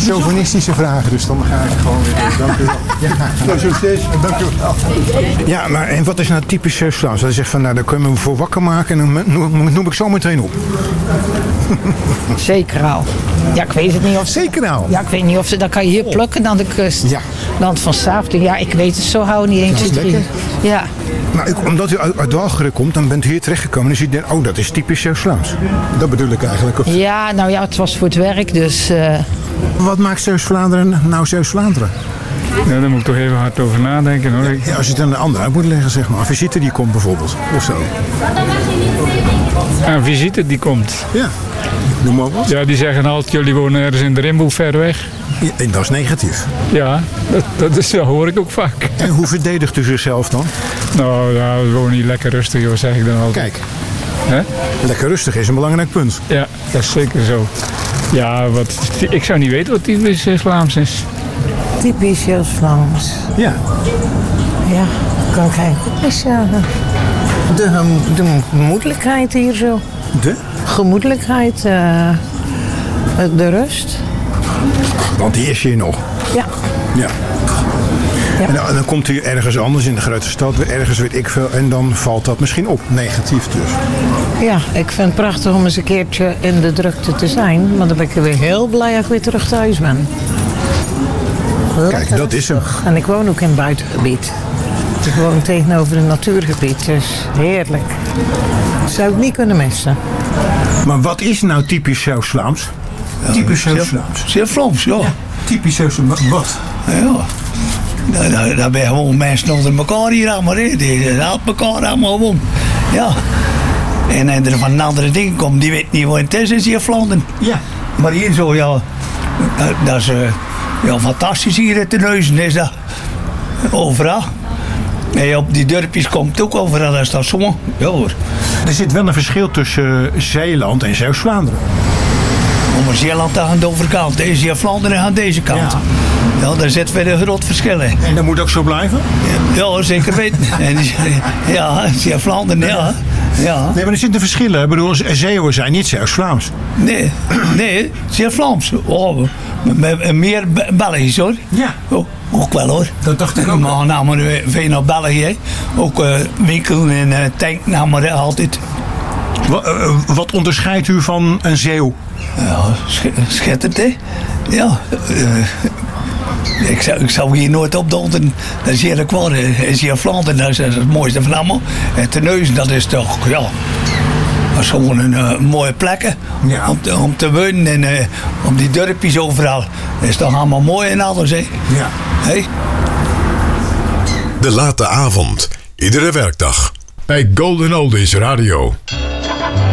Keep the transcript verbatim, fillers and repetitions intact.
chauvinistische vragen, dus dan ga ik gewoon weer. Ja. Dank u wel. Ja, succes. Dank u wel. Ja, maar en wat is nou typisch Zeeuws-Vlaams? Dat je zegt van, nou, daar kunnen we me voor wakker maken en dan noem, noem ik zo meteen op. Zeker al. Ja, ik weet het niet of... Zeker al? Ja, ik weet niet of ze... Dat kan je hier plukken aan de kust. Ja. Land van Saafden. Ja, ik weet het zo hou niet eens. Dat is lekker. Ja. Nou, ik, omdat u uit, uit Walcheren komt, dan bent u hier terechtgekomen. En dan zie je, oh, dat is typisch Zeeuws-Vlaams. Dat bedoel ik eigenlijk. Of... Ja, nou ja, het was voor het werk, dus... Uh... Wat maakt Zeeuws-Vlaanderen nou Zeeuws-Vlaanderen? Ja, daar moet ik toch even hard over nadenken, hoor. Ja, als je het aan de ander uit moet leggen, zeg maar. Een visite die komt bijvoorbeeld, of zo. Een visite die komt. Ja, noem maar wat. Ja, die zeggen altijd, jullie wonen ergens in de Rimboe ver weg. Ja, en dat is negatief. Ja, dat, dat, is, dat hoor ik ook vaak. En hoe verdedigt u zichzelf dan? Nou, ja, we wonen hier lekker rustig, joh, zeg ik dan altijd. Kijk, He? lekker rustig is een belangrijk punt. Ja, dat is zeker zo. Ja, wat, ik zou niet weten wat typisch Vlaams is. Typisch Zeeuws-Vlaams. Ja. Ja, kan ik eigenlijk niet zeggen. De, de gemoedelijkheid hier zo. De? Gemoedelijkheid, uh, de rust. Want die is hier nog. Ja. Ja. Ja. En dan, dan komt u ergens anders in de grote stad, ergens weet ik veel, en dan valt dat misschien op. Negatief dus. Ja, ik vind het prachtig om eens een keertje in de drukte te zijn. Maar dan ben ik weer heel blij als ik weer terug thuis ben. Kijk, dat is hem. En ik woon ook in het buitengebied. Ik woon tegenover een natuurgebied, dus heerlijk. Dat zou ik niet kunnen missen. Maar wat is nou typisch Zeeuws-Vlaams? Ja, typisch Zeeuws-Vlaams. Zeeuws-Vlaams, ja. ja. Typisch Zeeuws-Vlaams, wat? Ja. Dat, dat, dat ben gewoon mensen onder elkaar hier allemaal, hè. Die helpen elkaar allemaal om. Ja. En, en er van een andere dingen komt, die weet niet wat het is, is hier Vlaanderen. Ja. Maar hier zo, ja, dat, dat is uh, ja, fantastisch hier te neuzen, is dat. Overal. En op die dorpjes komt ook overal, dat is dat zo. Ja hoor. Er zit wel een verschil tussen uh, Zeeland en Zeeuws-Vlaanderen. Om Zeeland aan de overkant, deze hier Vlaanderen aan deze kant. Ja. Ja, daar zit weer een groot verschil in. En dat moet ook zo blijven? Ja, zeker weten. En, ja, zeer Vlaanderen, ja. ja. Nee, maar er zitten verschillen. Ik bedoel, Zeeuwen zijn niet Zeeuws-Vlaams. Nee, nee, zeer Vlaams. Oh, meer Belgisch hoor. Ja. Oh, ook wel hoor. Dat dacht ik ook. We gaan namelijk veel naar België. Hè. Ook uh, winkelen en uh, tank namelijk altijd. Wat, uh, wat onderscheidt u van een Zeeuw? Ja, schitterend hè. Ja. Uh, Ik zou, ik zou hier nooit opdonderen. Dat is heerlijk waar. Is hier Vlaanderen, dat is het mooiste van allemaal. En Terneuzen, dat is toch, ja... Dat is gewoon een uh, mooie plek ja. om, te, om te wonen. En uh, om die dorpjes overal. Dat is toch allemaal mooi en alles, hè? Ja. Hey? De late avond. Iedere werkdag. Bij Golden Oldies Radio.